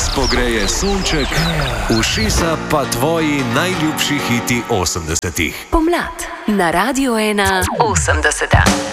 Vas pogreje sonček, ušesa pa tvoji najljubši hiti 80-ih. Pomlad na Radiu 1 80.